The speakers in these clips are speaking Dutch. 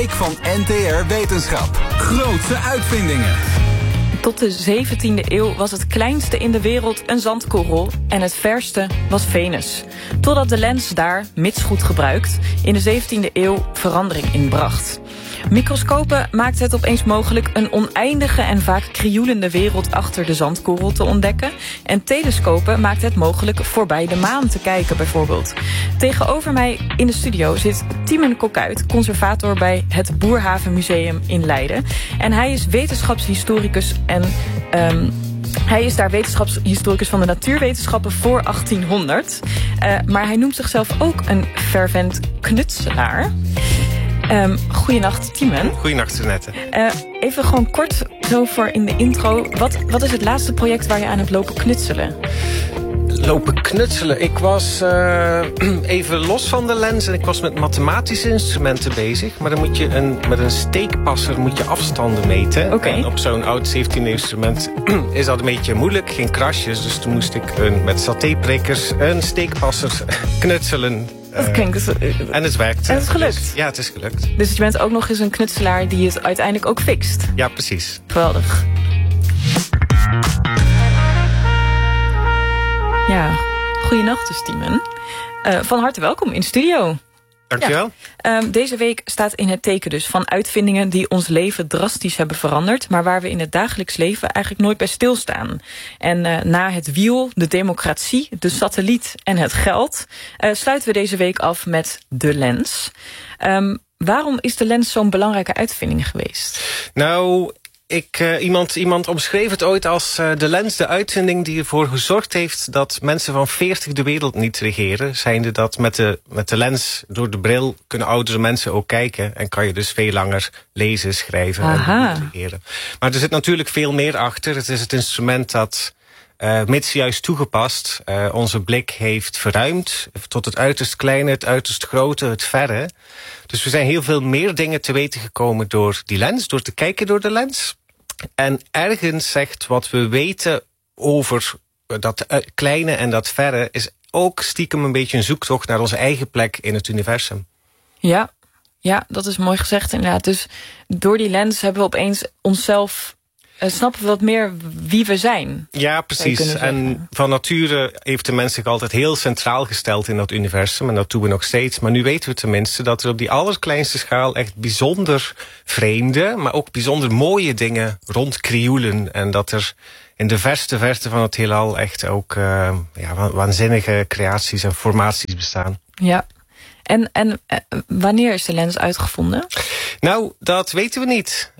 Ik van NTR Wetenschap. Grootste uitvindingen. Tot de 17e eeuw was het kleinste in de wereld een zandkorrel en het verste was Venus. Totdat de lens daar, mits goed gebruikt, in de 17e eeuw verandering inbracht. Microscopen maakten het opeens mogelijk een oneindige en vaak krioelende wereld achter de zandkorrel te ontdekken. En telescopen maakten het mogelijk voorbij de maan te kijken bijvoorbeeld. Tegenover mij in de studio zit Tiemen Kokuit, conservator bij het Boerhaven Museum in Leiden. En hij is wetenschapshistoricus en hij is daar wetenschapshistoricus van de natuurwetenschappen voor 1800. Maar hij noemt zichzelf ook een fervent knutselaar. Goeienacht, Tiemen. Goeienacht, Jeannette. Even gewoon kort zo voor in de intro. Wat is het laatste project waar je aan hebt lopen knutselen? Lopen knutselen? Ik was even los van de lens en ik was met mathematische instrumenten bezig. Maar dan moet je met een steekpasser moet je afstanden meten. Okay. En op zo'n oud 17e instrument is dat een beetje moeilijk. Geen krasjes, dus toen moest ik met satéprikkers een steekpasser knutselen. Dat klinkt en het werkt. En het is gelukt? Dus, ja, het is gelukt. Dus je bent ook nog eens een knutselaar die het uiteindelijk ook fixt? Ja, precies. Geweldig. Ja, goeienacht dus, Tiemen. Van harte welkom in de studio. Dankjewel. Ja. Deze week staat in het teken dus van uitvindingen die ons leven drastisch hebben veranderd, maar waar we in het dagelijks leven eigenlijk nooit bij stilstaan. En na het wiel, de democratie, de satelliet en het geld sluiten we deze week af met de lens. Waarom is de lens zo'n belangrijke uitvinding geweest? Nou, iemand omschreef het ooit als de lens, de uitvinding die ervoor gezorgd heeft dat mensen van 40 de wereld niet regeren. Zijnde dat met de lens door de bril kunnen oudere mensen ook kijken. En kan je dus veel langer lezen, schrijven en regeren. Maar er zit natuurlijk veel meer achter. Het is het instrument dat, mits juist toegepast, onze blik heeft verruimd. Tot het uiterst kleine, het uiterst grote, het verre. Dus we zijn heel veel meer dingen te weten gekomen door die lens. Door te kijken door de lens. En ergens zegt wat we weten over dat kleine en dat verre is ook stiekem een beetje een zoektocht naar onze eigen plek in het universum. Ja, dat is mooi gezegd inderdaad. Dus door die lens hebben we opeens onszelf, snappen we wat meer wie we zijn. Ja, precies. En van nature heeft de mens zich altijd heel centraal gesteld in dat universum. En dat doen we nog steeds. Maar nu weten we tenminste dat er op die allerkleinste schaal echt bijzonder vreemde, maar ook bijzonder mooie dingen rondkrioelen. En dat er in de verste verte van het heelal echt ook waanzinnige creaties en formaties bestaan. Ja. En wanneer is de lens uitgevonden? Nou, dat weten we niet.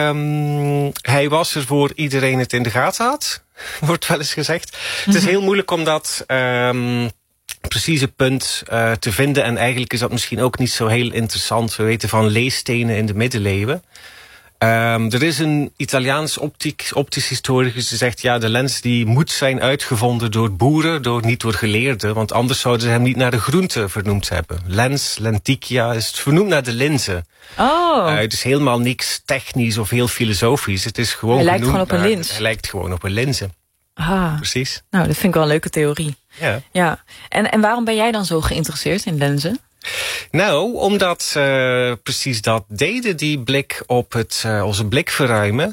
Hij was er voor iedereen het in de gaten had, wordt wel eens gezegd. Het is heel moeilijk om dat precieze punt te vinden. En eigenlijk is dat misschien ook niet zo heel interessant. We weten van leestenen in de middeleeuwen. Er is een Italiaans optisch historicus die zegt, ja, de lens die moet zijn uitgevonden door boeren, niet door geleerden, want anders zouden ze hem niet naar de groente vernoemd hebben. Lens, lenticia, is het vernoemd naar de linzen. Het is helemaal niks technisch of heel filosofisch. Het is gewoon hij lijkt gewoon op een lins. Hij lijkt gewoon op een linzen. Precies. Nou, dat vind ik wel een leuke theorie. Ja. En waarom ben jij dan zo geïnteresseerd in lenzen? Nou, omdat precies dat deden, die blik op onze blik verruimen.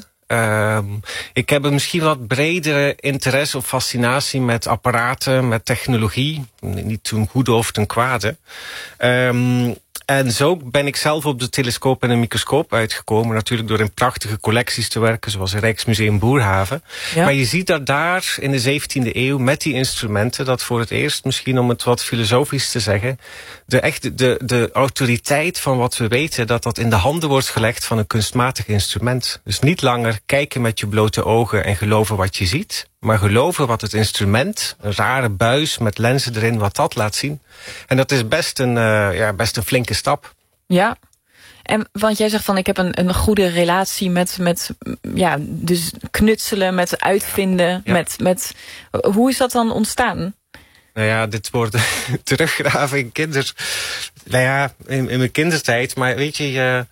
Ik heb een misschien wat bredere interesse of fascinatie met apparaten, met technologie. Niet ten goede of ten kwade. En zo ben ik zelf op de telescoop en een microscoop uitgekomen. Natuurlijk door in prachtige collecties te werken, zoals het Rijksmuseum Boerhaven. Ja. Maar je ziet dat daar in de 17e eeuw met die instrumenten, dat voor het eerst, misschien om het wat filosofisch te zeggen, de autoriteit van wat we weten, dat in de handen wordt gelegd van een kunstmatig instrument. Dus niet langer kijken met je blote ogen en geloven wat je ziet, maar geloven wat het instrument, een rare buis met lenzen erin, wat dat laat zien. En dat is best een flinke stap. Ja. En want jij zegt van, ik heb een goede relatie met dus knutselen, met uitvinden, met hoe is dat dan ontstaan? Nou ja, dit wordt teruggraven in in mijn kindertijd. Maar weet je,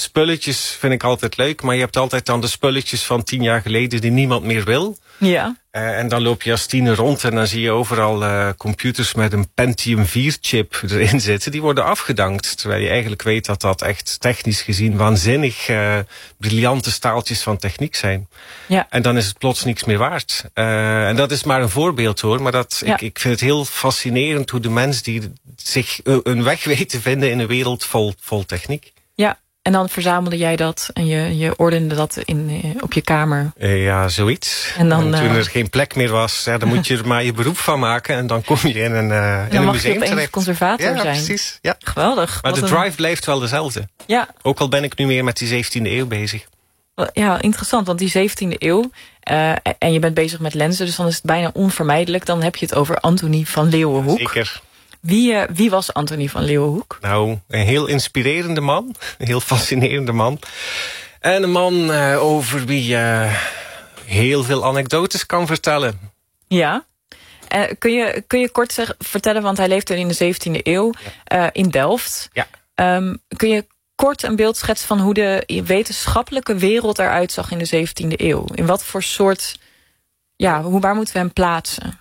spulletjes vind ik altijd leuk. Maar je hebt altijd dan de spulletjes van 10 jaar geleden die niemand meer wil. Ja. En dan loop je als tiener rond en dan zie je overal computers met een Pentium 4-chip erin zitten. Die worden afgedankt, terwijl je eigenlijk weet dat dat echt technisch gezien waanzinnig briljante staaltjes van techniek zijn. Ja. En dan is het plots niks meer waard. En dat is maar een voorbeeld hoor, maar ik vind het heel fascinerend hoe de mens die zich een weg weet te vinden in een wereld vol techniek. Ja. En dan verzamelde jij dat en je ordende dat op je kamer. Ja, zoiets. En toen er geen plek meer was, dan moet je er maar je beroep van maken. En dan kom je in een museum terecht. Dan mag je opeens conservator zijn. Ja, precies. Ja. Geweldig. Maar de drive blijft wel dezelfde. Ja. Ook al ben ik nu meer met die 17e eeuw bezig. Ja, interessant, want die 17e eeuw... en je bent bezig met lenzen, dus dan is het bijna onvermijdelijk. Dan heb je het over Anthonie van Leeuwenhoek. Zeker. Wie was Anthonie van Leeuwenhoek? Nou, een heel inspirerende man. Een heel fascinerende man. En een man over wie je heel veel anekdotes kan vertellen. Ja. Kun je kort vertellen, want hij leefde in de 17e eeuw in Delft. Ja. Kun je kort een beeld schetsen van hoe de wetenschappelijke wereld eruit zag in de 17e eeuw? In wat voor soort... waar moeten we hem plaatsen?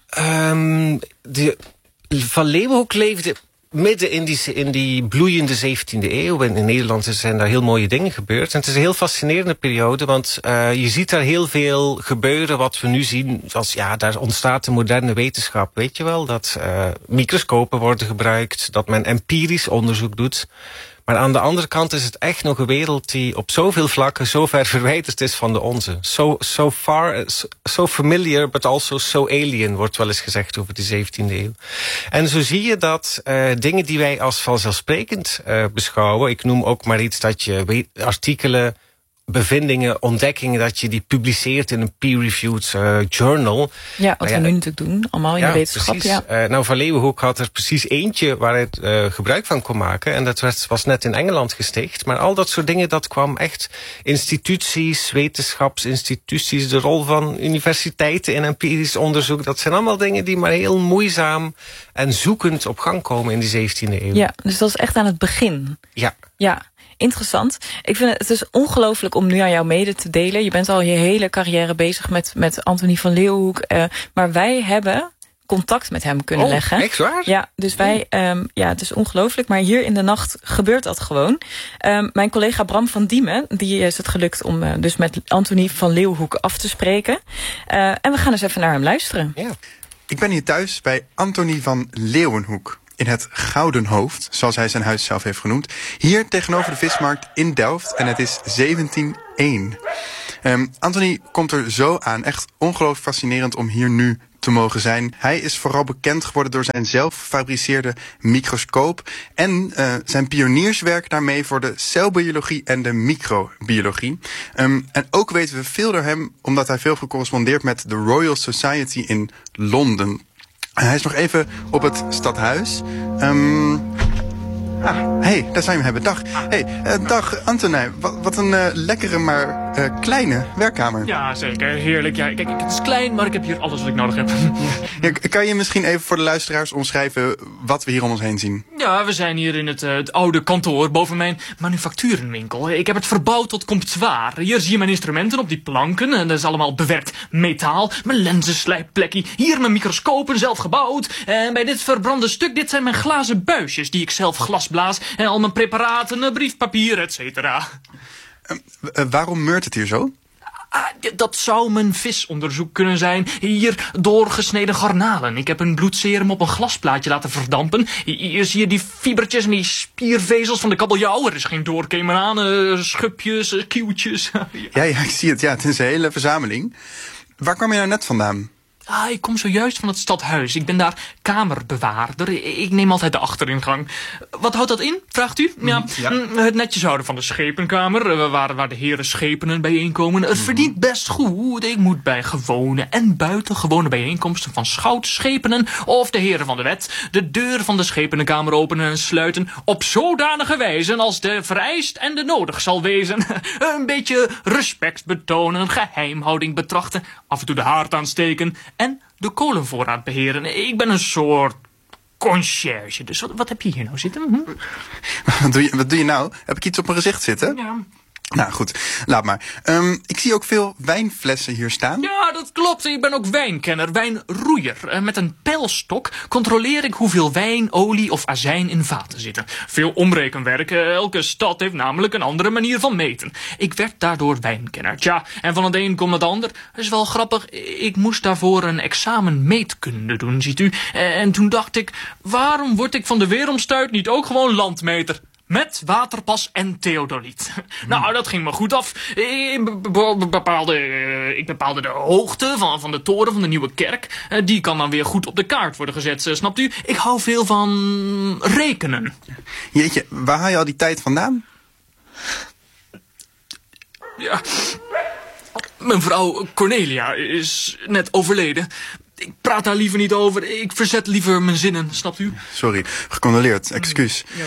Van Leeuwenhoek leefde midden in die bloeiende 17e eeuw. En in Nederland zijn daar heel mooie dingen gebeurd. En het is een heel fascinerende periode, want je ziet daar heel veel gebeuren wat we nu zien. Als, daar ontstaat de moderne wetenschap, weet je wel. Dat microscopen worden gebruikt, dat men empirisch onderzoek doet. Maar aan de andere kant is het echt nog een wereld die op zoveel vlakken zo ver verwijderd is van de onze. So familiar, but also so alien, wordt wel eens gezegd over de 17e eeuw. En zo zie je dat dingen die wij als vanzelfsprekend beschouwen, ik noem ook maar iets dat je artikelen, bevindingen, ontdekkingen, dat je die publiceert in een peer-reviewed journal. Ja, wat we nu natuurlijk doen, allemaal in de wetenschap. Precies. Ja. Van Leeuwenhoek had er precies eentje waar hij gebruik van kon maken. En dat was net in Engeland gesticht. Maar al dat soort dingen, dat kwam echt instituties, wetenschapsinstituties, de rol van universiteiten in empirisch onderzoek. Dat zijn allemaal dingen die maar heel moeizaam en zoekend op gang komen in de 17e eeuw. Ja, dus dat is echt aan het begin. Ja. Interessant. Ik vind het is ongelooflijk om nu aan jou mede te delen. Je bent al je hele carrière bezig met Anthonie van Leeuwenhoek. Maar wij hebben contact met hem kunnen leggen. Echt waar? Ja, dus wij... het is ongelooflijk. Maar hier in de nacht gebeurt dat gewoon. Mijn collega Bram van Diemen, die is het gelukt om dus met Anthonie van Leeuwenhoek af te spreken. En we gaan eens even naar hem luisteren. Ja. Ik ben hier thuis bij Anthonie van Leeuwenhoek. In het Gouden Hoofd, zoals hij zijn huis zelf heeft genoemd. Hier tegenover de vismarkt in Delft. En het is 1701. Anthonie komt er zo aan. Echt ongelooflijk fascinerend om hier nu te mogen zijn. Hij is vooral bekend geworden door zijn zelf gefabriceerde microscoop. En zijn pionierswerk daarmee voor de celbiologie en de microbiologie. En ook weten we veel door hem, omdat hij veel gecorrespondeerd met de Royal Society in Londen. Hij is nog even op het stadhuis. Daar zijn we hebben. Dag. Dag Anthonie. Wat een lekkere, maar kleine werkkamer. Ja, zeker. Heerlijk. Ja, kijk, het is klein, maar ik heb hier alles wat ik nodig heb. Ja, kan je misschien even voor de luisteraars omschrijven wat we hier om ons heen zien? Ja, we zijn hier in het oude kantoor boven mijn manufacturenwinkel. Ik heb het verbouwd tot comptoir. Hier zie je mijn instrumenten op die planken. En dat is allemaal bewerkt metaal. Mijn lenzenslijpplekje. Hier mijn microscopen, zelf gebouwd. En bij dit verbrande stuk, dit zijn mijn glazen buisjes die ik zelf glasblaas. En al mijn preparaten, briefpapier, et cetera. Waarom meurt het hier zo? Dat zou mijn visonderzoek kunnen zijn. Hier doorgesneden garnalen. Ik heb een bloedserum op een glasplaatje laten verdampen. Hier zie je die fibertjes en die spiervezels van de kabeljauw. Er is geen doorkemen aan, schubjes, kieuwtjes. Ja, ik zie het. Ja, het is een hele verzameling. Waar kwam je nou net vandaan? Ik kom zojuist van het stadhuis. Ik ben daar kamerbewaarder. Ik neem altijd de achteringang. Wat houdt dat in, vraagt u? Ja. Het netjes houden van de schepenkamer, waar de heren schepenen bijeenkomen. Het verdient best goed. Ik moet bij gewone en buitengewone bijeenkomsten van schout, schepenen of de heren van de wet de deur van de schepenenkamer openen en sluiten op zodanige wijze als de vereist en de nodig zal wezen. Een beetje respect betonen, geheimhouding betrachten, af en toe de haard aansteken en de kolenvoorraad beheren. Ik ben een soort conciërge. Dus wat heb je hier nou zitten? Wat doe je nou? Heb ik iets op mijn gezicht zitten? Ja. Nou goed, laat maar. Ik zie ook veel wijnflessen hier staan. Ja, dat klopt. Ik ben ook wijnkenner, wijnroeier. Met een pijlstok controleer ik hoeveel wijn, olie of azijn in vaten zitten. Veel omrekenwerk. Elke stad heeft namelijk een andere manier van meten. Ik werd daardoor wijnkenner. Tja, en van het een komt het ander. Dat is wel grappig. Ik moest daarvoor een examen meetkunde doen, ziet u. En toen dacht ik, waarom word ik van de weeromstuit niet ook gewoon landmeter? Met waterpas en theodoliet. Nou, dat ging me goed af. Ik bepaalde de hoogte van de toren van de nieuwe kerk. Die kan dan weer goed op de kaart worden gezet, snapt u? Ik hou veel van rekenen. Jeetje, waar haal je al die tijd vandaan? Ja, mijn vrouw Cornelia is net overleden. Ik praat daar liever niet over. Ik verzet liever mijn zinnen, snapt u? Sorry, gecondoleerd, excuus. Ja.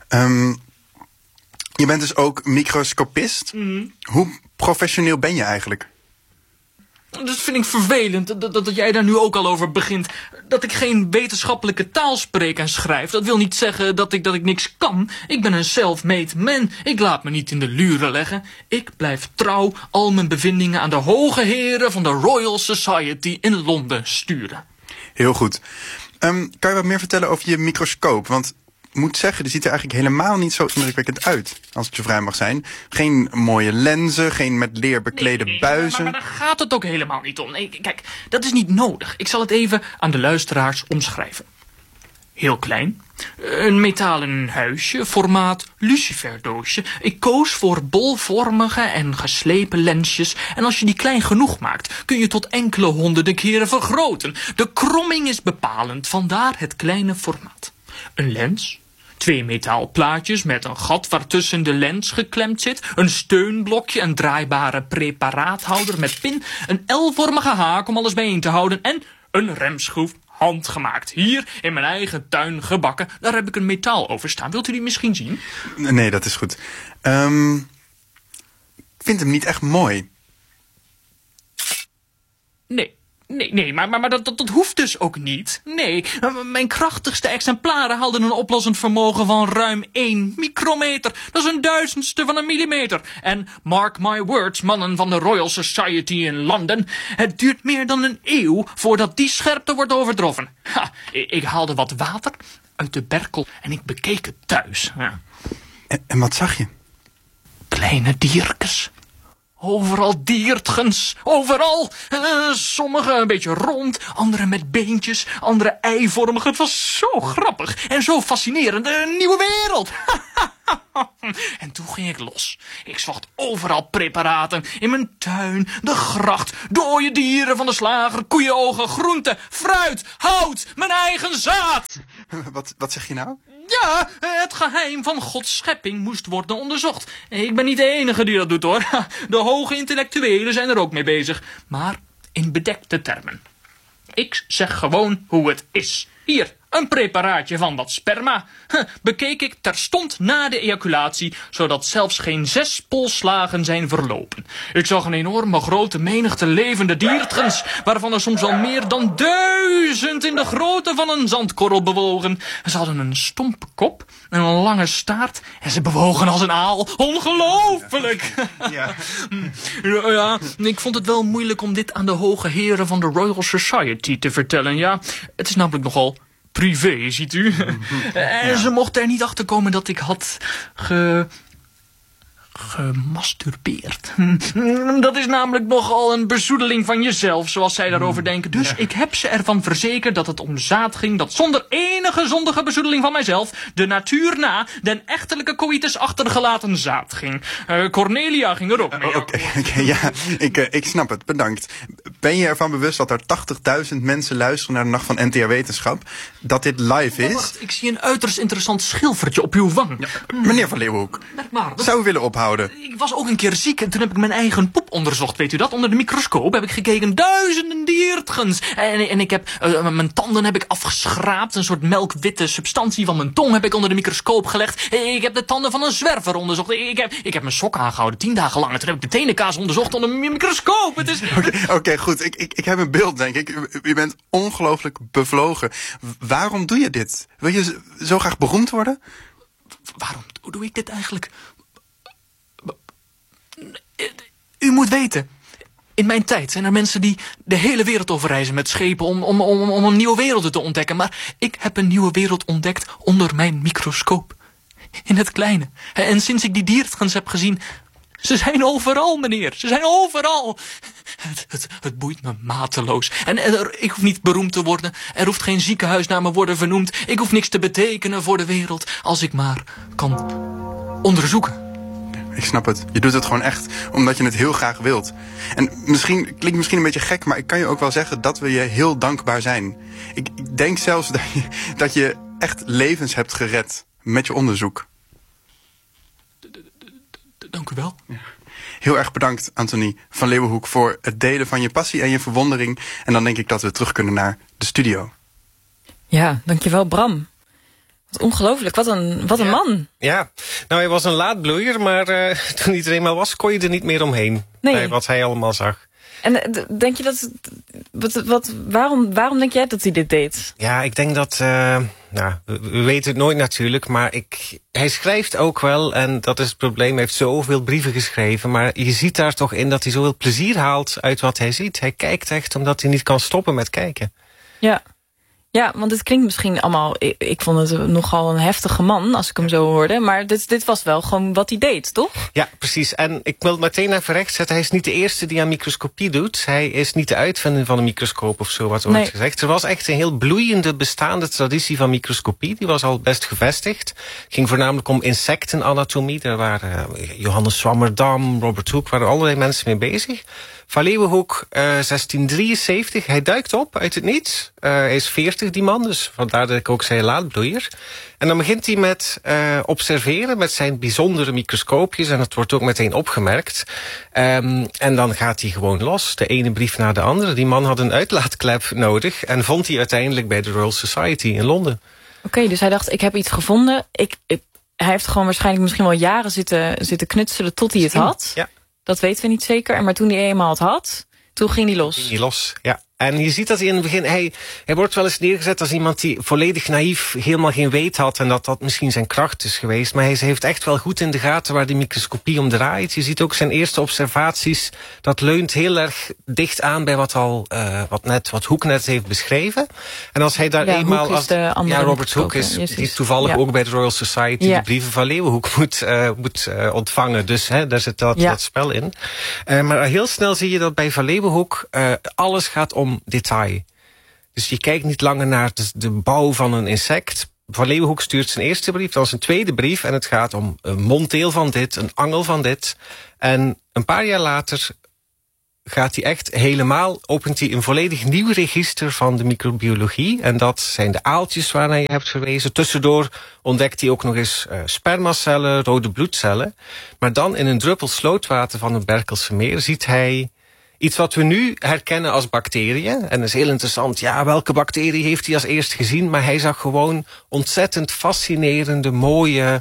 Je bent dus ook microscopist. Hoe professioneel ben je eigenlijk? Dat vind ik vervelend, dat jij daar nu ook al over begint. Dat ik geen wetenschappelijke taal spreek en schrijf. Dat wil niet zeggen dat ik niks kan. Ik ben een self-made man. Ik laat me niet in de luren leggen. Ik blijf trouw al mijn bevindingen aan de hoge heren van de Royal Society in Londen sturen. Heel goed. Kan je wat meer vertellen over je microscoop? Want ik moet zeggen, die ziet er eigenlijk helemaal niet zo indrukwekkend uit, als het je vrij mag zijn. Geen mooie lenzen, geen met leer beklede buizen. Maar daar gaat het ook helemaal niet om. Nee, kijk, dat is niet nodig. Ik zal het even aan de luisteraars omschrijven. Heel klein. Een metalen huisje, formaat luciferdoosje. Ik koos voor bolvormige en geslepen lensjes. En als je die klein genoeg maakt, kun je tot enkele honderden keren vergroten. De kromming is bepalend, vandaar het kleine formaat. Een lens, 2 metaalplaatjes met een gat waartussen de lens geklemd zit, een steunblokje, een draaibare preparaathouder met pin, een L-vormige haak om alles bijeen te houden en een remschroef handgemaakt. Hier in mijn eigen tuin gebakken. Daar heb ik een metaal over staan. Wilt u die misschien zien? Nee, dat is goed. Ik vind hem niet echt mooi. Nee, maar dat hoeft dus ook niet. Nee, mijn krachtigste exemplaren hadden een oplossend vermogen van ruim 1 micrometer. Dat is 1/1000ste van een millimeter. En mark my words, mannen van de Royal Society in Londen, het duurt meer dan een eeuw voordat die scherpte wordt overtroffen. Ik haalde wat water uit de berkel en ik bekeek het thuis. Ja. En wat zag je? Kleine diertjes. Overal diertgens, overal. Sommige een beetje rond, andere met beentjes, andere eivormig. Het was zo grappig en zo fascinerend. Een nieuwe wereld. En toen ging ik los. Ik zocht overal preparaten. In mijn tuin, de gracht, dode dieren van de slager, koeienogen, groenten, fruit, hout, mijn eigen zaad. Wat zeg je nou? Ja, het geheim van Gods schepping moest worden onderzocht. Ik ben niet de enige die dat doet, hoor. De hoge intellectuelen zijn er ook mee bezig. Maar in bedekte termen. Ik zeg gewoon hoe het is. Hier, een preparaatje van wat sperma. Bekeek ik terstond na de ejaculatie, zodat zelfs geen 6 polslagen zijn verlopen. Ik zag een enorme grote menigte levende diertgens, waarvan er soms al meer dan 1000 in de grootte van een zandkorrel bewogen. Ze hadden een stompe kop en een lange staart en ze bewogen als een aal. Ongelooflijk! Ja. Ja, ik vond het wel moeilijk om dit aan de hoge heren van de Royal Society te vertellen. Ja, het is namelijk nogal privé, ziet u. En ze mocht er niet achter komen dat ik had gemasturbeerd. Dat is namelijk nogal een bezoedeling van jezelf, zoals zij daarover denken. Dus ik heb ze ervan verzekerd dat het om zaad ging dat zonder enige zondige bezoedeling van mijzelf de natuur na den echtelijke coïtus achtergelaten zaad ging. Cornelia ging er ook mee. Oké, ja, ik snap het, bedankt. Ben je ervan bewust dat er 80.000 mensen luisteren naar de Nacht van NTR Wetenschap? Dat dit live is? Wacht, ik zie een uiterst interessant schilfertje op uw wang. Ja, meneer Van Leeuwenhoek, zou u willen ophouden? Ik was ook een keer ziek en toen heb ik mijn eigen poep onderzocht, weet u dat? Onder de microscoop heb ik gekeken, duizenden diertgens. En ik heb, mijn tanden heb ik afgeschraapt, een soort melkwitte substantie van mijn tong heb ik onder de microscoop gelegd. Ik heb de tanden van een zwerver onderzocht. Ik heb mijn sok aangehouden 10 dagen lang en toen heb ik de tenenkaas onderzocht onder mijn microscoop. Het is... Oké, goed. Ik heb een beeld, denk ik. U bent ongelooflijk bevlogen. Waarom doe je dit? Wil je zo graag beroemd worden? Waarom doe ik dit eigenlijk? U moet weten, in mijn tijd zijn er mensen die de hele wereld overreizen met schepen om een nieuwe wereld te ontdekken. Maar ik heb een nieuwe wereld ontdekt onder mijn microscoop. In het kleine. En sinds ik die diertjes heb gezien, ze zijn overal, meneer. Ze zijn overal. Het boeit me mateloos. En ik hoef niet beroemd te worden. Er hoeft geen ziekenhuis naar me worden vernoemd. Ik hoef niks te betekenen voor de wereld. Als ik maar kan onderzoeken. Ik snap het. Je doet het gewoon echt omdat je het heel graag wilt. En klinkt misschien een beetje gek, maar ik kan je ook wel zeggen dat we je heel dankbaar zijn. Ik denk zelfs dat je echt levens hebt gered met je onderzoek. Dank u wel. Ja. Heel erg bedankt, Anthony van Leeuwenhoek, voor het delen van je passie en je verwondering. En dan denk ik dat we terug kunnen naar de studio. Ja, dankjewel Bram. Wat ongelooflijk, wat een man. Ja, nou hij was een laadbloeier, maar toen hij er eenmaal was, kon je er niet meer omheen. Nee. Bij wat hij allemaal zag. En denk je waarom denk jij dat hij dit deed? Ja, ik denk dat, we weten het nooit natuurlijk, maar hij schrijft ook wel, en dat is het probleem, hij heeft zoveel brieven geschreven, maar je ziet daar toch in dat hij zoveel plezier haalt uit wat hij ziet. Hij kijkt echt omdat hij niet kan stoppen met kijken. Ja, want het klinkt misschien allemaal... Ik vond het nogal een heftige man, als ik hem zo hoorde. Maar dit was wel gewoon wat hij deed, toch? Ja, precies. En ik wil het meteen even rechtzetten. Hij is niet de eerste die aan microscopie doet. Hij is niet de uitvinder van een microscoop of zo, wat ooit gezegd. Er was echt een heel bloeiende bestaande traditie van microscopie. Die was al best gevestigd. Het ging voornamelijk om insectenanatomie. Daar waren Johannes Swammerdam, Robert Hooke, waren allerlei mensen mee bezig. Van Leeuwenhoek, 1673. Hij duikt op uit het niets. Hij is 40, die man, dus vandaar dat ik ook zei laadbloeier. En dan begint hij met observeren met zijn bijzondere microscoopjes. En dat wordt ook meteen opgemerkt. En dan gaat hij gewoon los. De ene brief na de andere. Die man had een uitlaatklep nodig. En vond hij uiteindelijk bij de Royal Society in Londen. Oké, dus hij dacht, ik heb iets gevonden. Hij heeft gewoon waarschijnlijk misschien wel jaren zitten knutselen tot hij het had. Ja. Dat weten we niet zeker. Maar toen hij eenmaal het had, toen ging hij los. Ging hij los, ja. En je ziet dat hij in het begin... Hij wordt wel eens neergezet als iemand die volledig naïef helemaal geen weet had. En dat misschien zijn kracht is geweest. Maar hij heeft echt wel goed in de gaten waar die microscopie om draait. Je ziet ook zijn eerste observaties. Dat leunt heel erg dicht aan bij wat Hooke net heeft beschreven. En als hij daar eenmaal... Robert Hooke is die toevallig ook bij de Royal Society de brieven van Leeuwenhoek moet ontvangen. Dus daar zit dat spel in. Maar heel snel zie je dat bij Van Leeuwenhoek alles gaat om detail. Dus je kijkt niet langer naar de bouw van een insect. Van Leeuwenhoek stuurt zijn eerste brief, dan zijn tweede brief. En het gaat om een monddeel van dit, een angel van dit. En een paar jaar later gaat hij echt opent hij een volledig nieuw register van de microbiologie. En dat zijn de aaltjes waarnaar je hebt verwezen. Tussendoor ontdekt hij ook nog eens spermacellen, rode bloedcellen. Maar dan in een druppel slootwater van het Berkelse meer ziet hij iets wat we nu herkennen als bacteriën. En dat is heel interessant. Ja, welke bacterie heeft hij als eerst gezien? Maar hij zag gewoon ontzettend fascinerende, mooie,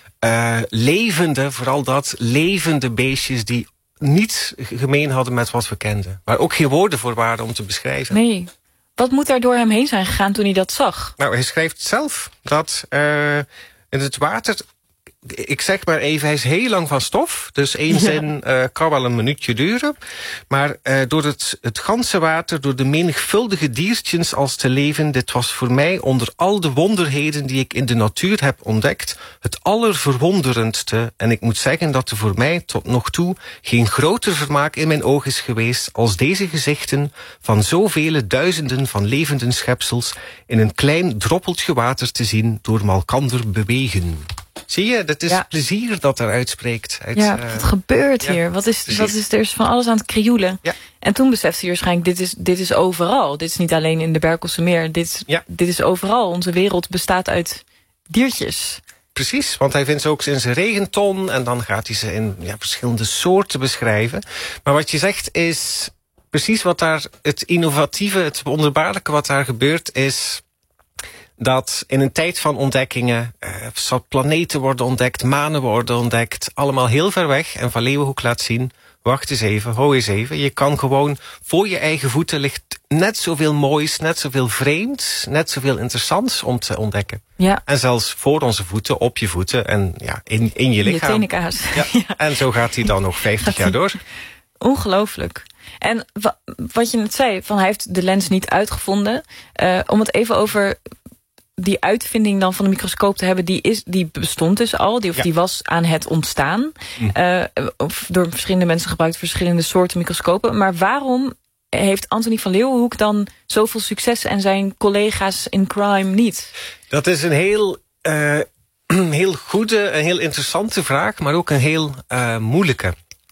levende beestjes die niets gemeen hadden met wat we kenden. Waar ook geen woorden voor waren om te beschrijven. Nee. Wat moet er door hem heen zijn gegaan toen hij dat zag? Nou, hij schrijft zelf dat in het water... Ik zeg maar even, hij is heel lang van stof. Dus één zin kan wel een minuutje duren. Maar door het ganse water, door de menigvuldige diertjes als te leven... dit was voor mij onder al de wonderheden die ik in de natuur heb ontdekt... het allerverwonderendste. En ik moet zeggen dat er voor mij tot nog toe geen groter vermaak in mijn oog is geweest... als deze gezichten van zoveel duizenden van levende schepsels... in een klein droppeltje water te zien door malkander bewegen. Zie je, dat is plezier dat eruit spreekt. Wat gebeurt hier? Er is van alles aan het krioelen. Ja. En toen besefte hij waarschijnlijk, dit is overal. Dit is niet alleen in de Berkelse Meer. Dit is overal. Onze wereld bestaat uit diertjes. Precies, want hij vindt ze ook in zijn regenton... en dan gaat hij ze in verschillende soorten beschrijven. Maar wat je zegt is precies wat daar het innovatieve, het wonderbaarlijke wat daar gebeurt is... dat in een tijd van ontdekkingen planeten worden ontdekt, manen worden ontdekt, allemaal heel ver weg. En Van Leeuwenhoek laat zien, wacht eens even, hou eens even. Je kan gewoon, voor je eigen voeten ligt net zoveel moois, net zoveel vreemds, net zoveel interessants om te ontdekken. Ja. En zelfs voor onze voeten, op je voeten en in je lichaam. Je teninkaas. Ja. En zo gaat hij dan nog 50 jaar door. Ongelooflijk. En wat je net zei, van hij heeft de lens niet uitgevonden. Om het even over die uitvinding dan van de microscoop te hebben, die bestond dus al. Die was aan het ontstaan. Door verschillende mensen gebruikt verschillende soorten microscopen. Maar waarom heeft Anthonie van Leeuwenhoek dan zoveel succes en zijn collega's in crime niet? Dat is een heel goede en heel interessante vraag, maar ook een heel moeilijke.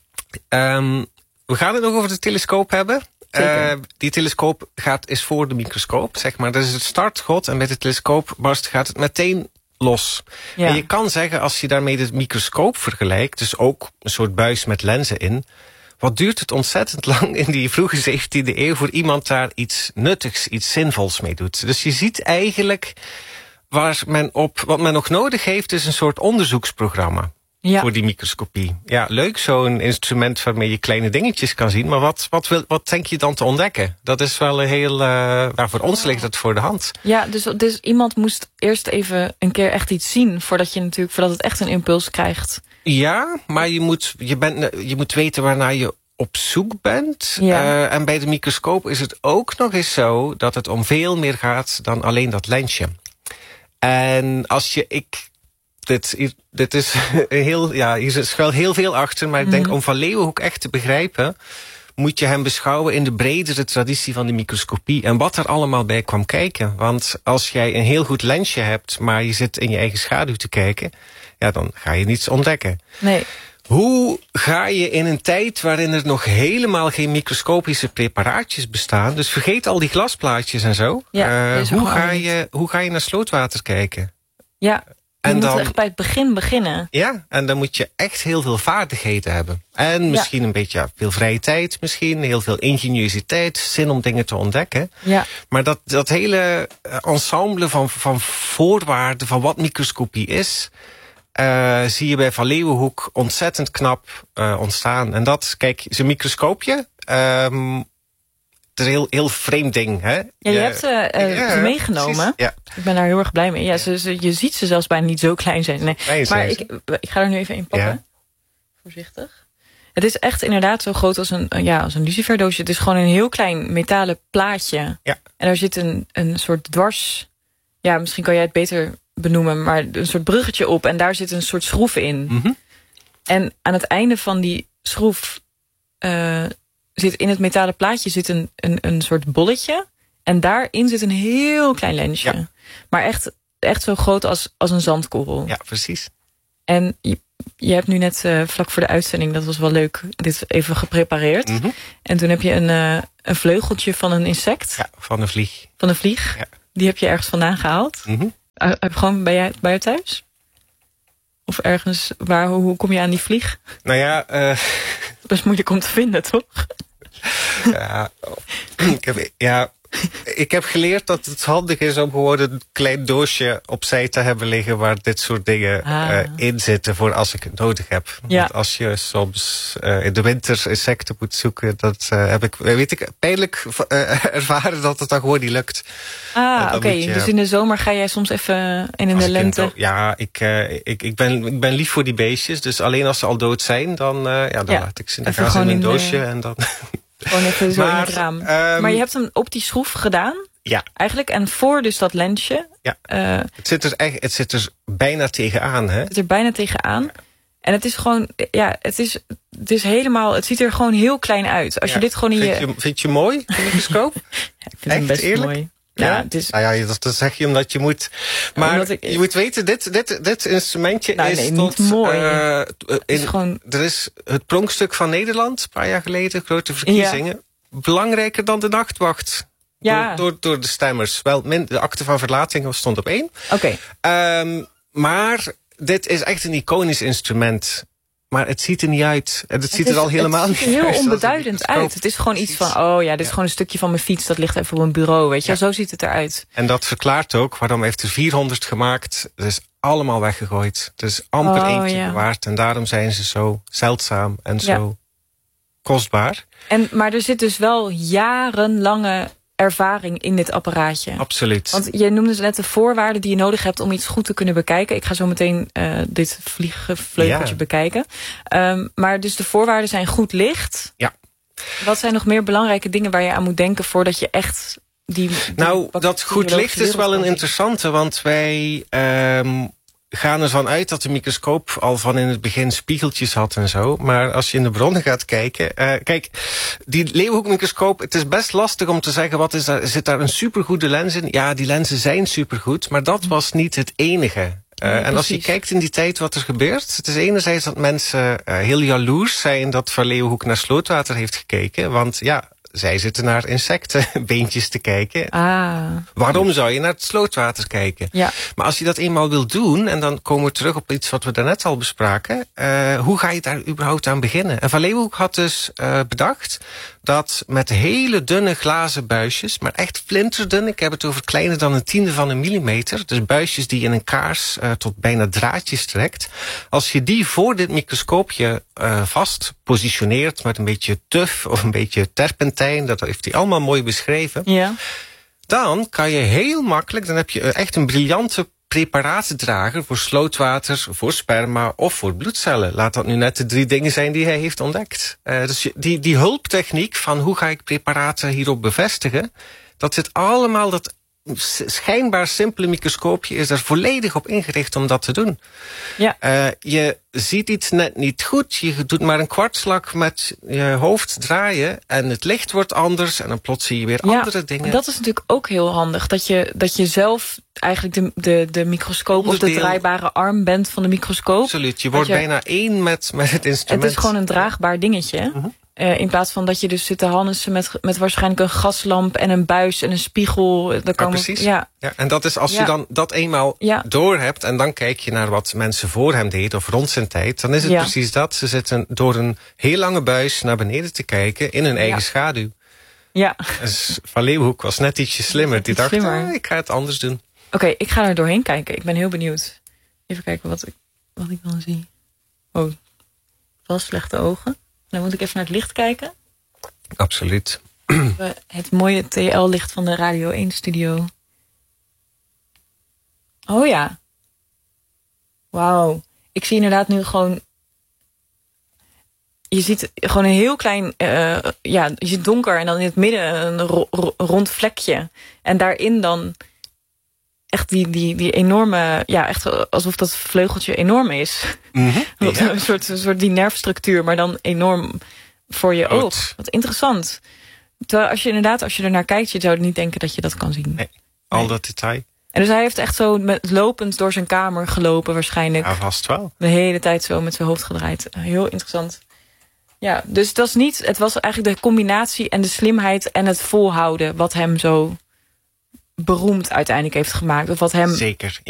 We gaan het nog over de telescoop hebben. Die telescoop is voor de microscoop, zeg maar. Dat is het startschot en met de telescoop gaat het meteen los. Ja. En je kan zeggen, als je daarmee de microscoop vergelijkt, dus ook een soort buis met lenzen in, wat duurt het ontzettend lang in die vroege 17e eeuw voor iemand daar iets nuttigs, iets zinvols mee doet. Dus je ziet eigenlijk wat men nog nodig heeft, is een soort onderzoeksprogramma. Ja. Voor die microscopie. Ja, leuk, zo'n instrument waarmee je kleine dingetjes kan zien. Maar wat denk je dan te ontdekken? Dat is wel een heel... voor ons ligt het voor de hand. Ja, dus iemand moest eerst even een keer echt iets zien voordat het echt een impuls krijgt. Ja, maar je moet weten waarnaar je op zoek bent. Ja. En bij de microscoop is het ook nog eens zo dat het om veel meer gaat dan alleen dat lensje. En als dit is heel, hier schuilt heel veel achter, maar ik denk om Van Leeuwenhoek echt te begrijpen, moet je hem beschouwen in de bredere traditie van de microscopie en wat er allemaal bij kwam kijken. Want als jij een heel goed lensje hebt, maar je zit in je eigen schaduw te kijken, ja, dan ga je niets ontdekken. Nee. Hoe ga je in een tijd waarin er nog helemaal geen microscopische preparaatjes bestaan, dus vergeet al die glasplaatjes en zo, hoe ga je naar slootwater kijken? Ja. Je moet echt bij het begin beginnen. Ja, en dan moet je echt heel veel vaardigheden hebben. En misschien een beetje veel vrije tijd, misschien heel veel ingeniositeit, zin om dingen te ontdekken. Ja. Maar dat hele ensemble van voorwaarden van wat microscopie is, zie je bij Van Leeuwenhoek ontzettend knap ontstaan. En kijk, zijn microscoopje, het is een heel vreemd ding, hè? Ja, je hebt ze meegenomen. Ja. Ik ben daar heel erg blij mee. Ja, je ziet ze zelfs bijna niet zo klein zijn. Nee. Maar ik ga er nu even in pakken. Ja. Voorzichtig. Het is echt inderdaad zo groot als een luciferdoosje. Het is gewoon een heel klein metalen plaatje. Ja. En daar zit een soort dwars... Ja, misschien kan jij het beter benoemen, maar een soort bruggetje op. En daar zit een soort schroef in. Mm-hmm. En aan het einde van die schroef zit in het metalen plaatje zit een soort bolletje. En daarin zit een heel klein lensje. Ja. Maar echt zo groot als een zandkorrel. Ja, precies. En je hebt nu net vlak voor de uitzending, dat was wel leuk, dit even geprepareerd. Mm-hmm. En toen heb je een vleugeltje van een insect. Ja, van een vlieg. Van een vlieg. Ja. Die heb je ergens vandaan gehaald. Mm-hmm. Gewoon bij jou thuis? Of ergens, hoe kom je aan die vlieg? Nou ja... Best moeilijk om te vinden, toch? Ik heb geleerd dat het handig is om gewoon een klein doosje opzij te hebben liggen waar dit soort dingen in zitten voor als ik het nodig heb. Ja. Want als je soms in de winter insecten moet zoeken, dat heb ik pijnlijk ervaren dat het dan gewoon niet lukt. Oké. Dus in de zomer ga jij soms even in de lente? Ik ben lief voor die beestjes, dus alleen als ze al dood zijn, dan laat ik ze in een doosje en dan... Gewoon even zo in het raam. Maar je hebt hem op die schroef gedaan? Ja. Eigenlijk. En voor dus dat lensje. Ja. Het zit er bijna tegenaan, hè? Het zit er bijna tegenaan. En het is gewoon... Ja, het is helemaal... Het ziet er gewoon heel klein uit. Als je dit gewoon in Vind je mooi, de microscoop? Ik vind hem best eerlijk? Mooi. Ja, het is... dat zeg je omdat je moet... Maar je moet weten, dit instrumentje is tot... niet mooi. Er is het pronkstuk van Nederland, een paar jaar geleden, grote verkiezingen. Ja. Belangrijker dan de nachtwacht. Ja. Door de stemmers. Wel, de akte van verlating stond op 1. Oké. Maar dit is echt een iconisch instrument. Maar het ziet er niet uit. Het ziet er al helemaal niet uit. Het ziet er heel onbeduidend uit. Het is gewoon iets van, dit is gewoon een stukje van mijn fiets. Dat ligt even op een bureau, weet je. Ja. Zo ziet het eruit. En dat verklaart ook waarom heeft er 400 gemaakt. Het is allemaal weggegooid. Het is amper eentje bewaard. En daarom zijn ze zo zeldzaam en zo kostbaar. Maar er zit dus wel jarenlange ervaring in dit apparaatje. Absoluut. Want je noemde net de voorwaarden die je nodig hebt om iets goed te kunnen bekijken. Ik ga zo meteen dit vliegenvleugeltje bekijken. Maar dus de voorwaarden zijn goed licht. Ja. Wat zijn nog meer belangrijke dingen waar je aan moet denken voordat je echt dat goed licht is wel een interessante, want wij gaan ervan uit dat de microscoop al van in het begin spiegeltjes had en zo. Maar als je in de bronnen gaat kijken... kijk, die leeuwenhoekmicroscoop, het is best lastig om te zeggen, wat is daar, zit daar een supergoede lens in? Ja, die lenzen zijn supergoed, maar dat was niet het enige. En als je kijkt in die tijd wat er gebeurt... het is enerzijds dat mensen heel jaloers zijn dat Van Leeuwenhoek naar slootwater heeft gekeken. Want ja, zij zitten naar insectenbeentjes te kijken. Waarom zou je naar het slootwater kijken? Ja. Maar als je dat eenmaal wil doen... en dan komen we terug op iets wat we daarnet al bespraken... hoe ga je daar überhaupt aan beginnen? En Van Leeuwenhoek had dus bedacht... dat met hele dunne glazen buisjes... maar echt flinterdun, ik heb het over kleiner dan 1/10 van een millimeter... dus buisjes die in een kaars tot bijna draadjes trekt... als je die voor dit microscoopje vast positioneert... met een beetje tuf of een beetje terpentijn... dat heeft hij allemaal mooi beschreven... Ja. Dan kan je heel makkelijk... dan heb je echt een briljante preparatendrager... voor slootwater, voor sperma of voor bloedcellen. Laat dat nu net de 3 dingen zijn die hij heeft ontdekt. Dus die hulptechniek van hoe ga ik preparaten hierop bevestigen... dat zit allemaal, dat schijnbaar simpele microscoopje... is er volledig op ingericht om dat te doen. Ja. Je ziet iets net niet goed. Je doet maar een kwartslag met je hoofd draaien... en het licht wordt anders en dan plots zie je weer andere dingen. Dat is natuurlijk ook heel handig. Dat je zelf eigenlijk de microscoop... of de draaibare arm bent van de microscoop. Absoluut. Je wordt bijna één met het instrument. Het is gewoon een draagbaar dingetje. In plaats van dat je dus zit te hannissen met waarschijnlijk een gaslamp... en een buis en een spiegel. Precies. Ja, en dat is als je dan dat eenmaal door hebt... en dan kijk je naar wat mensen voor hem deden... of rond zijn tijd, dan is het precies dat. Ze zitten door een heel lange buis naar beneden te kijken... in hun eigen schaduw. Ja. Dus Van Leeuwenhoek was net ietsje slimmer. Die dacht, ik ga het anders doen. Oké, ik ga er doorheen kijken. Ik ben heel benieuwd. Even kijken wat ik dan zie. Oh, wel slechte ogen. Dan moet ik even naar het licht kijken. Absoluut. Het mooie TL-licht van de Radio 1-studio. Oh ja. Wauw. Ik zie inderdaad nu gewoon... Je ziet gewoon een heel klein... je ziet donker en dan in het midden een rond vlekje. En daarin dan... echt die enorme... Ja, echt alsof dat vleugeltje enorm is. Een soort die nerfstructuur, maar dan enorm voor je oog. Wat interessant. Terwijl als je er naar kijkt, je zou niet denken dat je dat kan zien. Nee, al dat detail. En dus hij heeft echt zo lopend door zijn kamer gelopen waarschijnlijk. Ja, vast wel. De hele tijd zo met zijn hoofd gedraaid. Heel interessant. Ja, dus het was eigenlijk de combinatie en de slimheid en het volhouden... wat hem zo beroemd uiteindelijk heeft gemaakt. Of wat hem Zeker.